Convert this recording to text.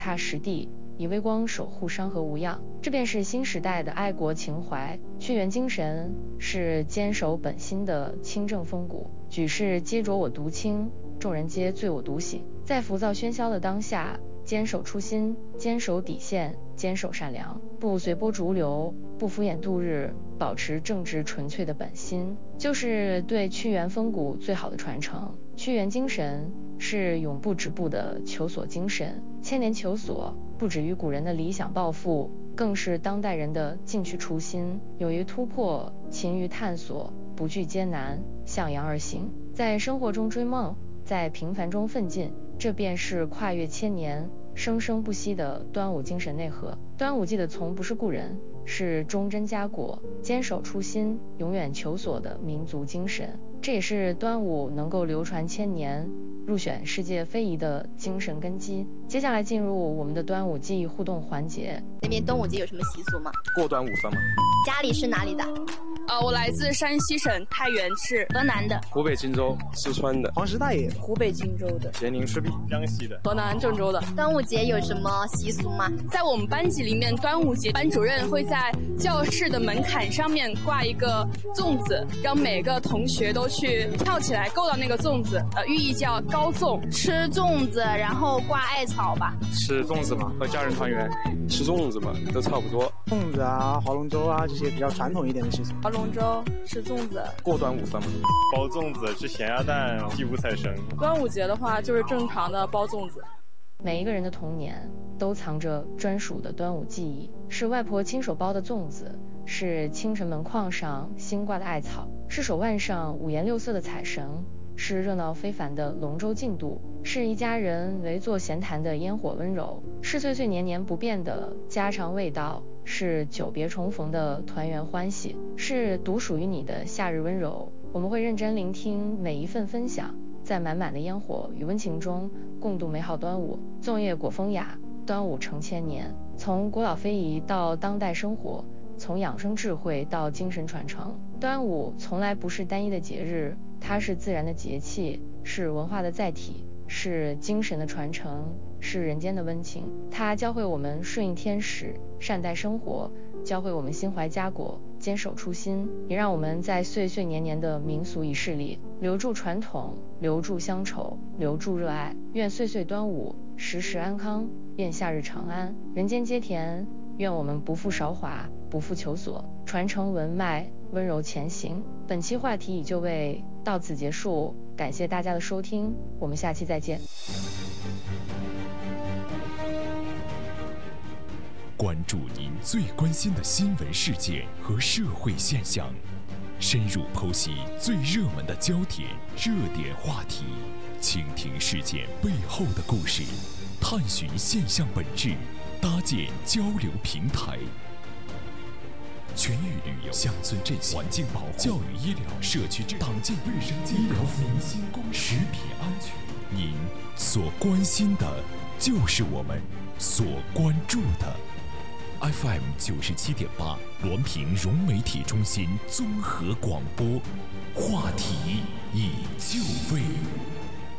踏实地，以微光守护山河无恙。这便是新时代的爱国情怀。屈原精神是坚守本心的清正风骨，举世皆浊我独清，众人皆醉我独醒。在浮躁喧嚣的当下，坚守初心，坚守底线，坚守善良，不随波逐流，不敷衍度日，保持正直纯粹的本心，就是对屈原风骨最好的传承。屈原精神是永不止步的求索精神，千年求索不止于古人的理想抱负，更是当代人的进取初心，勇于突破，勤于探索，不惧艰难，向阳而行，在生活中追梦，在平凡中奋进，这便是跨越千年生生不息的端午精神内核。端午记的从不是故人，是忠贞家国，坚守初心，永远求索的民族精神。这也是端午能够流传千年，入选世界非遗的精神根基。接下来进入我们的端午记忆互动环节。 那边端午节有什么习俗吗？ 过端午算吗？ 家里是哪里的？ 我来自山西省太原市。 河南的。 湖北荆州。 四川的。 黄石大爷。 湖北荆州的。 咸宁赤壁。 江西的。 河南郑州的。 端午节有什么习俗吗？ 在我们班级里面，端午节班主任会在教室的门槛上面挂一个粽子，让每个同学都去跳起来够到那个粽子，寓意叫高粽。 吃粽子，然后挂艾草吧。 吃粽子嘛，和家人团圆。吃粽子嘛，都差不多。 粽子啊，划龙舟啊，这些比较传统一点的习俗。 划龙舟，吃粽子。 过端午算吗？ 包粽子，吃咸鸭蛋，祭五财神。 端午节的话，就是正常的包粽子。 每一个人的童年都藏着专属的端午记忆，是外婆亲手包的粽子，是清晨门框上新挂的艾草，是手腕上五颜六色的彩绳，是热闹非凡的龙舟竞渡，是一家人围坐闲谈的烟火温柔，是岁岁年年不变的家常味道，是久别重逢的团圆欢喜，是独属于你的夏日温柔。我们会认真聆听每一份分享，在满满的烟火与温情中共度美好端午。粽叶裹风雅，端午承千年。从古老非遗到当代生活，从养生智慧到精神传承，端午从来不是单一的节日，它是自然的节气，是文化的载体，是精神的传承，是人间的温情。它教会我们顺应天时，善待生活，教会我们心怀家国，坚守初心，也让我们在岁岁年年的民俗仪式里留住传统，留住乡愁，留住热爱。愿岁岁端午，时时安康，愿夏日长安，人间皆甜。愿我们不负韶华，不负求索，传承文脉，温柔前行。本期话题已就位，到此结束，感谢大家的收听，我们下期再见。 关注您最关心的新闻事件和社会现象，深入剖析最热门的焦点、热点话题，倾听事件背后的故事，探寻现象本质，搭建交流平台。全域旅游、乡村振兴、环境保护、教育医疗、社区党建卫生、医疗服务、食品安全，您所关心的，就是我们所关注的。FM 97.8，滦平融媒体中心综合广播，话题已就位。